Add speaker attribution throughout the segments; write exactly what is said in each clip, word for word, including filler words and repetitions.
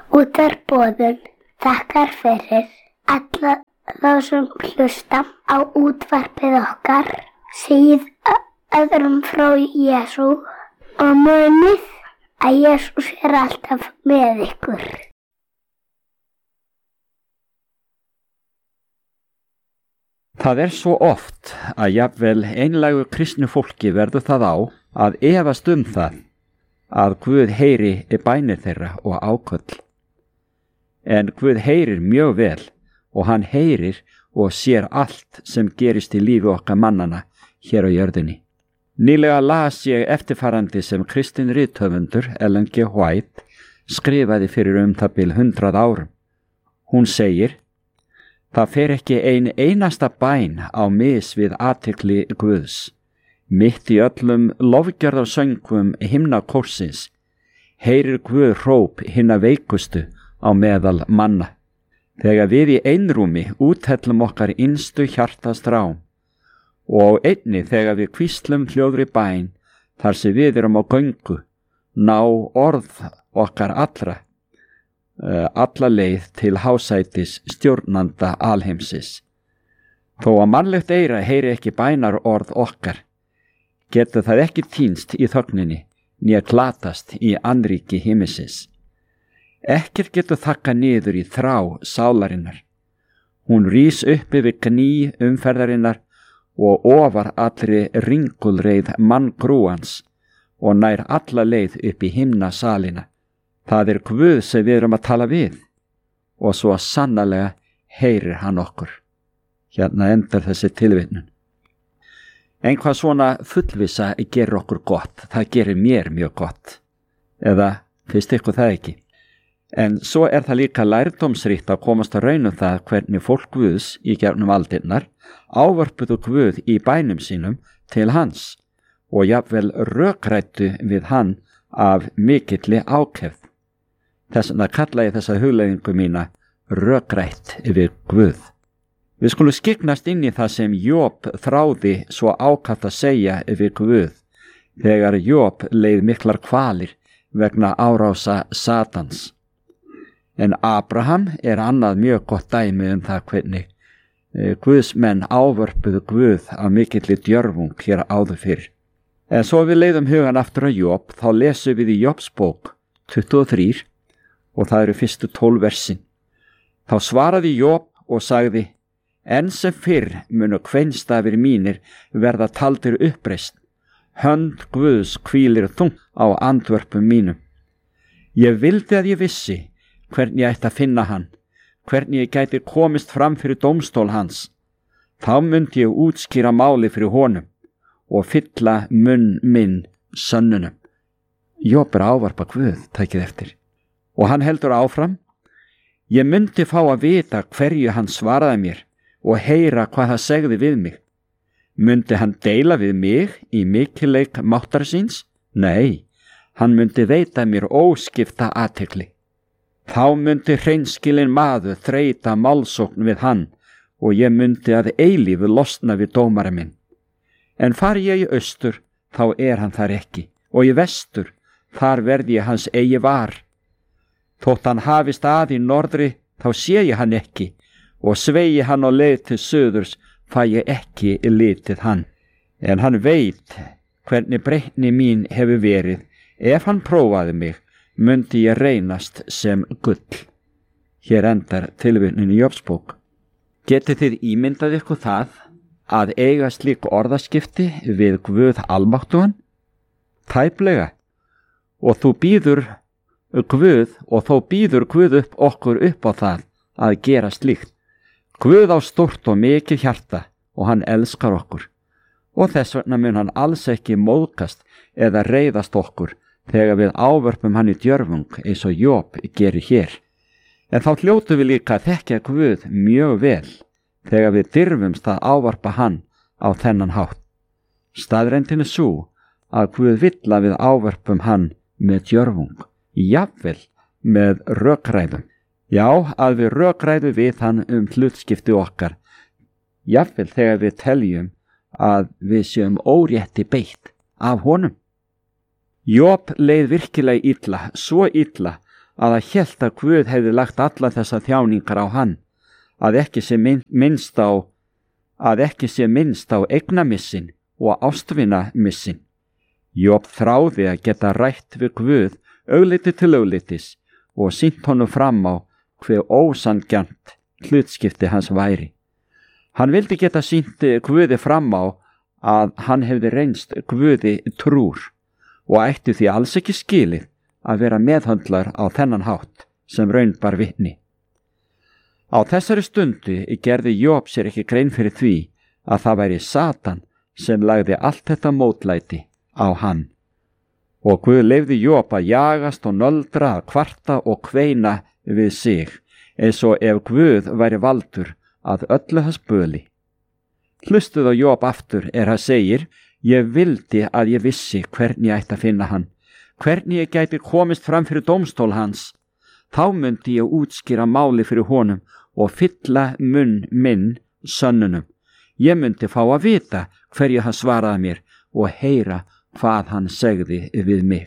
Speaker 1: Útvarpsboðun þakkar fyrir alla þá sem hlusta á útvarpið okkar, segið öðrum frá Jesú og munið að Jesús er alltaf með ykkur.
Speaker 2: Það er svo oft að jafnvel einlægu kristnu fólki verður það á að efast um það að Guð heyri bænir þeirra og áköll. En Guð heyrir mjög vel og hann heyrir og sér allt sem gerist í lífi okkar mannana hér á jörðinni. Nýlega las ég eftirfarandi sem kristinn rithöfundur Ellen G. White skrifaði fyrir um það bil hundrað árum. Hún segir: Það fer ekki ein einasta bæn á mis við athygli Guðs. Mitt í öllum lofgjörðarsöngvum himnakórsins heyrir Guð hróp hinna veikustu á meðal manna. Þegar við í einrúmi úthellum okkar innstu hjartastrám og einni þegar við hvíslum hljóðri bæn þar sem við erum á göngu, ná orð okkar allra, alla leið til hásætis stjórnanda alheimsins. Þó að mannlegt eyra heyri ekki bænar orð okkar, getur það ekki týnst í þögninni, né glatast í annríki himmisins. Ekkert getur þakka niður í þrá sálarinnar. Hún rís upp yfir kný umferðarinnar og ofar allri ringulreið manngrúans og nær alla leið upp í himnasalina. Það er Guð sem við erum að tala við og svo sannarlega heyrir hann okkur. Hérna endar þessi tilvitnun. En hvað svona fullvissa gerir okkur gott, það gerir mér mjög gott. Eða finnst ykkur það ekki? En svo er það líka lærdómsríkt að komast að raun um það hvernig fólk Guðs í gegnum aldirnar ávörpuðu Guð í bænum sínum til hans og jafnvel rökrættu við hann af mikilli ákefð. Þess vegna kalla ég þessa hugleiðingu mína rökrætt við Guð. Við skulum skyggnast inn í það sem Job þráði svo ákaft að segja við Guð þegar Job leið miklar kvalir vegna árása Satans. En Abraham er annað mjög gott dæmi um það hvernig Guðs menn ávörpuðu Guð af mikilli djörfung hér áður fyrr. En svo við leiðum hugan aftur á Job, þá lesum við í Jobs bók tuttugu og þrjú og það eru fyrstu tólf versin. Þá svaraði Job og sagði: En sem fyrr munu kveinstafir mínir verða taldir uppreist. Hönd Guðs hvílir þungt á andvörpum mínum. Ég vildi að ég vissi hvernig ég ætti að finna hann, hvernig ég gæti komist fram fyrir dómstól hans. Þá myndi ég útskýra máli fyrir honum og fylla munn minn sönnunum. Job er ávarpa Guð, takið eftir. Og hann heldur áfram: Ég myndi fá að vita hverju hann svaraði mér og heyra hvað það segði við mig. Myndi hann deila við mig í mikilleik máttar síns? Nei, hann myndi veita mér óskipta athygli. Þá myndi hreinskilinn maður þreyta málsókn við hann og ég myndi að eilífu losna við dómara minn. En fari ég í austur, þá er hann þar ekki, og í vestur, þar verði ég hans eigi var. Þótt hann hafi stað í norðri, þá sé ég hann ekki, og svegi hann á leið til söðurs, fæ ég ekki litið hann. En hann veit hvernig breytni mín hefur verið. Ef hann prófaði mig, myndi ég reynast sem gull. Hér endar tilvitnunin í Jobs bók. Getið þið ímyndað ykkur það að eiga slík orðaskipti við Guð almáttugan? Tæplega. Og þú býður Guð og þó býður Guð upp okkur upp á það að gera slíkt. Guð á stórt og mikið hjarta og hann elskar okkur. Og þess vegna mun hann alls ekki móðgast eða reiðast okkur þegar við ávörpum hann í djörfung eins og Job gerir hér. En þá hljótu við líka að þekkja Guð mjög vel þegar við dirfumst að ávarpa hann á þennan hátt. Staðreyndin er sú að Guð vill að við ávörpum hann með djörfung, jafnvel með rökræðum. Já, að við rökræðum við hann um hlutskipti okkar, jafnvel þegar við teljum að við séum órétti beitt af honum. Job leið virkilega illa, svo illa að það hélt að Guð hefði lagt alla þessa þjáningar á hann, að ekki sé minnst á að ekki sé minnst á eignamissin og ástvina-missin. Job þráði að geta rætt við Guð augliti til auglitis og sýnt honum fram á hve ósanngjarnt hlutskipti hans væri. Hann vildi geta sýnt Guði fram á að hann hefði reynst Guði trúr og ætti því alls ekki skilið að vera meðhöndlar á þennan hátt sem raun bar vitni. Á þessari stundu gerði Job sér ekki grein fyrir því að það væri Satan sem lagði allt þetta mótlæti á hann. Og Guð leyfði Job að jagast og nöldra, að kvarta og kveina við sig, eins og ef Guð væri valdur að öllu hans böli. Hlustuð á Job aftur er hann segir, ég vildi að ég vissi hvernig ég ætti að finna hann, hvernig ég gæti komist fram fyrir dómstól hans. Þá myndi ég útskýra máli fyrir honum og fylla munn minn sönnunum. Ég myndi fá að vita hverju hann svaraði mér og heyra hvað hann segði við mig.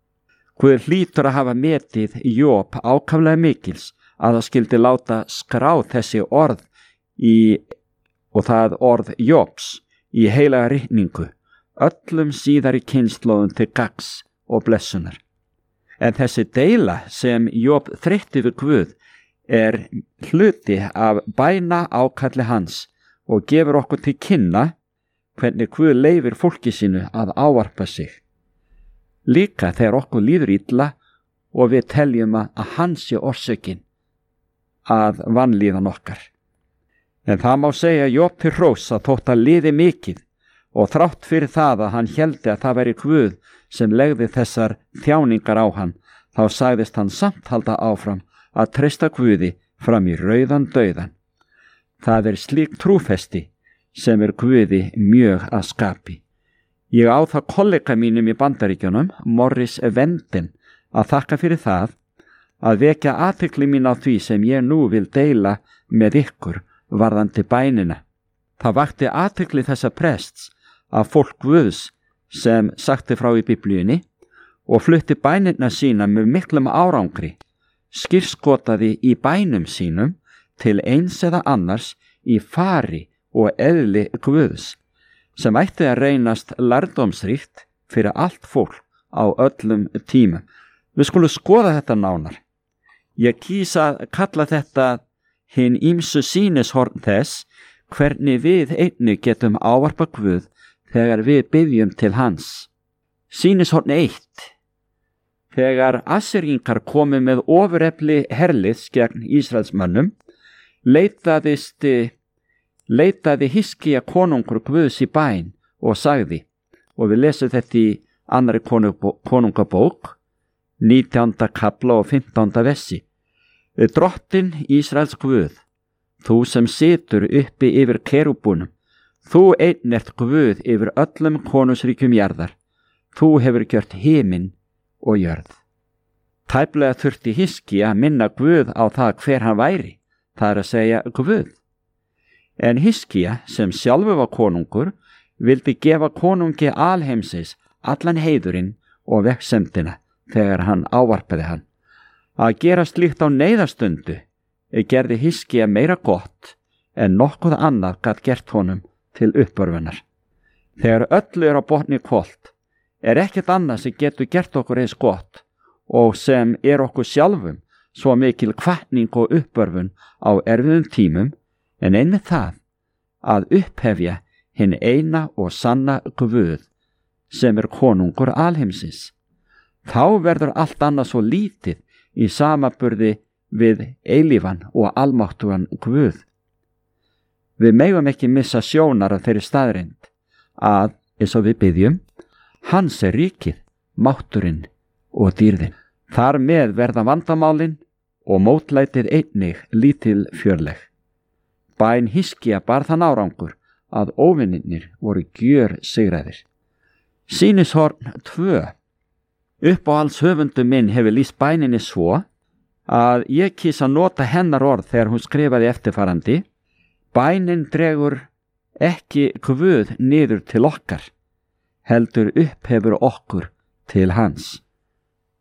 Speaker 2: Guð hlýtur að hafa metið Job ákaflega mikils að það skildi láta skrá þessi orð í, og það orð Jobs í heilaga ritningu, öllum síðari kynslóðum til gagns og blessunar. En þessi deila sem Job þreytti við Guð er hluti af bæna ákalli hans og gefur okkur til kynna hvernig Guð leyfir fólki sínu að ávarpa sig. Líka þegar okkur líður illa og við teljum að hans sé orsökin að vanlíðan okkar. En það má segja Job til hrós að þótt að liði mikið og þrátt fyrir það að hann héldi að það væri Guð sem legði þessar þjáningar á hann, þá sagðist hann samt halda áfram að treysta Guði fram í rauðan dauðan. Það er slík trúfesti sem er Guði mjög að skapi. Ég á það kollega mínum í Bandaríkjunum, Morris Vendin, að þakka fyrir það að vekja athygli mín á því sem ég nú vil deila með ykkur varðandi bænina. Það vakti athygli þessa prests að fólk Guðs sem sagti frá í Biblíunni og flutti bænirna sína með miklum árangri, skírskotaði í bænum sínum til eins eða annars í fari og eðli Guðs, sem ætti að reynast lærdómsríkt fyrir allt fólk á öllum tímum. Við skulum skoða þetta nánar. Ég kýs að kalla þetta hinn ýmsu sýnishorn þess hvernig við einnig getum ávarpa Guð þegar við biðjum til hans. Sýnishorn eitt. Þegar Assýringar komu með ofurefli herliðs gegn Ísraelsmönnum, leitaðist leitaði Hiskía konungur Guðs í bæn og sagði, og við lesum þetta í annarri konungabók, nítjánda kapla og fimmtánda vessi. Drottinn Ísraels Guð, þú sem situr uppi yfir kerúbunum, þú einn ert Guð yfir öllum konungsríkjum jarðar, þú hefur gjört himinn og jörð. Tæplega þurfti Hiskía að minna Guð á það hver hann væri, það er að segja Guð. En Hiskía, sem sjálfur var konungur, vildi gefa konungi alheimsins allan heiðurinn og vegsemdina þegar hann ávarpaði hann. Að gera slíkt á neyðarstundu gerði Hiskía meira gott en nokkuð annað gat gert honum til uppörfunar. Þegar öllu er á botni hvolft, er ekkert annað sem getur gert okkur eins gott og sem er okkur sjálfum svo mikil hvatning og uppörfun á erfiðum tímum, en einmitt það að upphefja hinn eina og sanna Guð sem er konungur alheimsins. Þá verður allt annað svo lítið í samaburði við eilífan og almáttugan Guð. Við megum ekki missa sjónar af þeirri staðreynd að, eins og við biðjum, hans er ríkið, mátturinn og dýrðin. Þar með verða vandamálin og mótlætið einnig lítil fjörleg. Bæn Hiskía bar þann árangur að óvinirnir voru gjör sigraðir. Sýnishorn tvö. Uppáhalds höfundu minn hefur lýst bæninni svo að ég kýs að nota hennar orð þegar hún skrifaði eftirfarandi: bænin dregur ekki Guð niður til okkar, heldur upphefur okkur til hans.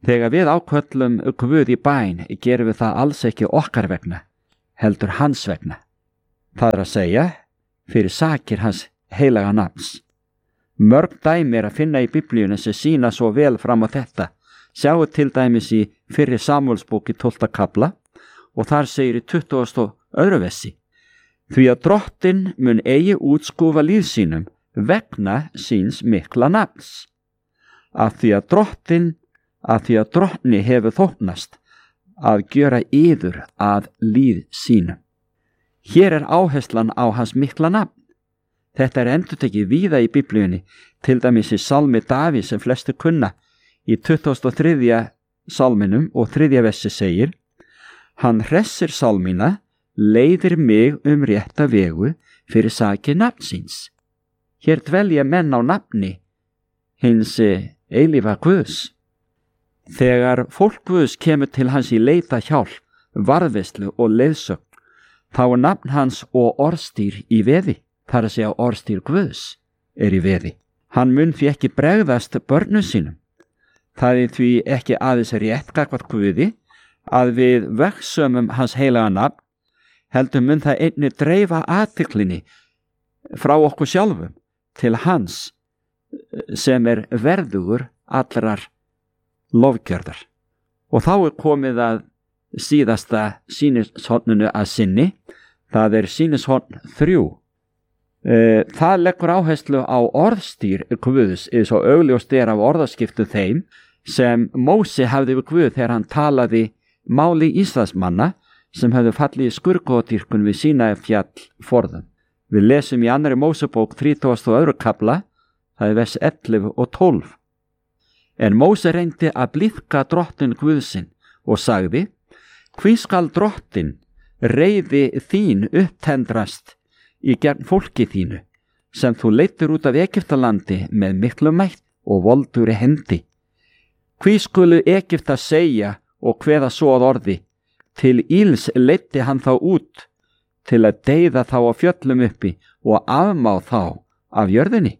Speaker 2: Þegar við áköllum Guð í bæn, gerum við það alls ekki okkar vegna, heldur hans vegna. Það er að segja, fyrir sakir hans heilaga nafns. Mörg dæmi er að finna í Biblíunni sem sýna svo vel fram á þetta. Sjáu til dæmis í fyrri Samúelsbók í tólfta kafla og þar segir í tuttugasta og öðru versi: Því að drottinn mun eigi útskúfa líf sínum vegna síns mikla nafns. Af því að drottinn, af því að drottni hefur þóknast að gjöra yður að líð sínum. Hér er áherslan á hans mikla nafn. Þetta er endurtekið víða í Biblíunni, til dæmis í Salmi Davíð sem flestir kunna. Í tuttugasta og þriðja salminum og þriðja versi segir: Hann hressir salmina, leiðir mig um rétta vegu fyrir sakir nafnsins. Hér dvelja menn á nafni hins eilífa Guðs. Þegar fólk Guðs kemur til hans í leita hjálp, varðveislu og leiðsögn, þá er nafn hans og orðstýr í veði. Það er að segja orðstýr Guðs er í veði. Hann mun því ekki bregðast börnum sínum. Það er því ekki aðeins rétt gagnvart Guði að við vegssömum hans heilaga nafn, heldur mun það einnig dreifa athyglinni frá okkur sjálfum til hans sem er verðugur allrar lofgjörðar. Og þá er komið að síðasta sýnishorninu að sinni, það er sýnishorn þrjú. Það leggur áherslu á orðstýr Guðs eða svo augljóst er af orðaskiptu þeim sem Móse hafði við Guð þegar hann talaði máli Ísraelsmanna sem hefðu fallið í skurðgoðadýrkun við Sínaí fjall forðum. Við lesum í annarri Mósebók þrítugasta og öðru kafla, það er vers ellefu og tólf. En Móse reyndi að blíðka drottinn Guðsinn og sagði: Hví skal drottinn reiði þín upptendrast í gegn fólki þínu, sem þú leiddir út af Egyptalandi með miklu mætt og voldugri hendi? Hví skulu Egypta segja og kveða svo að orði: Til íls leiddi hann þá út, til að deyða þá á fjöllum uppi og afmá þá af jörðinni?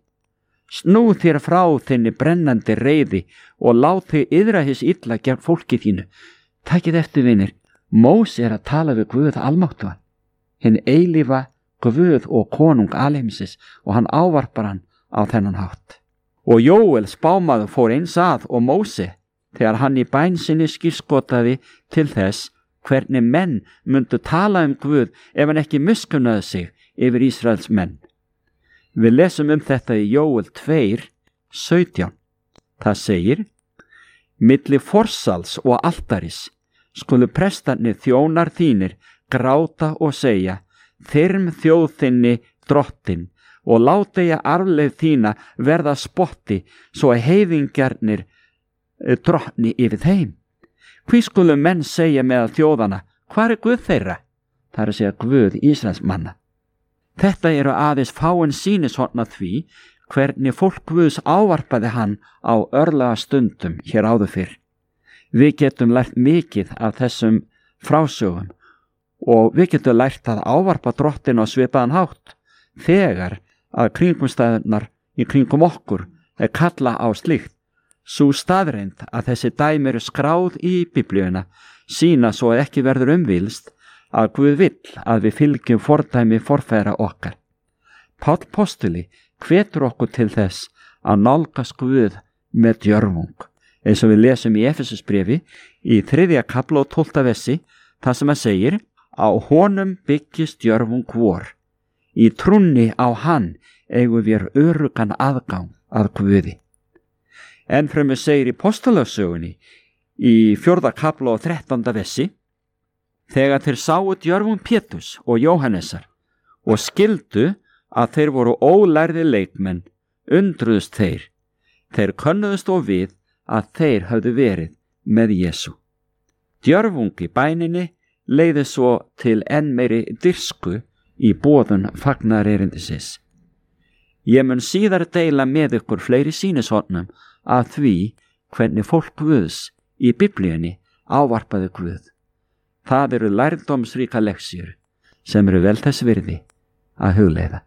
Speaker 2: Snú þér frá þinni brennandi reiði og lát þig yðra hins illa gegn fólki þínu. Takið eftir, vinir, Móse er að tala við Guð almáttugan, hinn eilífa Guð og konung alheimsins, og hann ávarpar hann á þennan hátt. Og Jóel spámaður fór eins að og Móse þegar hann í bæn sinni skírskotaði til þess hvernig menn myndu tala um Guð ef hann ekki miskunnaði sig yfir Ísraels menn. Við lesum um þetta í Jóel tvö sautján. Það segir: Milli forsals og altaris skulu prestarnir þjónar þínir gráta og segja: Þyrm þjóð þinni drottinn, og láta ég arfleið þína verða spotti, svo að heiðingjarnir drottni yfir þeim. Hví skulu menn segja meðal þjóðana: Hvar er Guð þeirra? Það er að segja Guð Ísraels manna. Þetta eru aðeins fáin sýnishorn af því hvernig fólk Guðs ávarpaði hann á örlaga stundum hér áður fyrr. Við getum lært mikið af þessum frásögum og við getum lært að ávarpa drottinn á svipaðan hátt þegar að kringumstæðunar í kringum okkur er kalla á slíkt. Sú staðreind að þessi dæmi eru skráð í Biblíuna sýna svo að ekki verður umvilst að Guð vill að við fylgjum fordæmi forfeðra okkar. Páll postuli hvetur okkur til þess að nálgast Guð með djörfung, eins og við lesum í Efesusbréfi í þriðja kafla og tólfta versi, þar sem að segir: Á honum byggist djörfung vor. Í trúnni á hann eigum við örugan aðgang að Guði. Enn fremur segir í Póstulagssögunni í fjórða kafla og þrettánda versi: Þegar þeir sáu djörfung Péturs og Jóhannesar og skildu að þeir voru ólærði leikmenn, undruðust þeir. Þeir könnuðust og við að þeir höfðu verið með Jesú. Djörfung í bæninni leiði svo til enn meiri dirsku í boðun fagnaðarerindisins. Ég mun síðar deila með ykkur fleiri sýnishornum að því hvernig fólk Guðs í Biblíunni ávarpaði Guð. Það eru lærdómsríka leksjur sem eru vel þess virði að hugleiða.